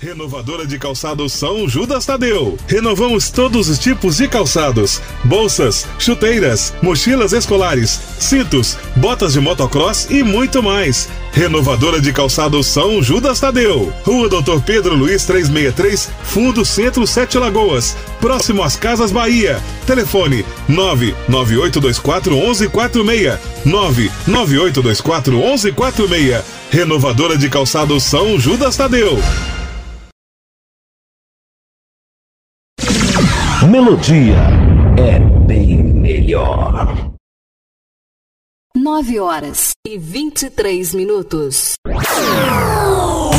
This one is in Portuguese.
Renovadora de calçados São Judas Tadeu. Renovamos todos os tipos de calçados: bolsas, chuteiras, mochilas escolares, cintos, botas de motocross e muito mais. Renovadora de calçados São Judas Tadeu. Rua Dr. Pedro Luiz 363, Fundo Centro, 7 Lagoas, próximo às Casas Bahia. Telefone 998241146. 998241146. Renovadora de calçados São Judas Tadeu. Melodia é bem melhor. 9h23.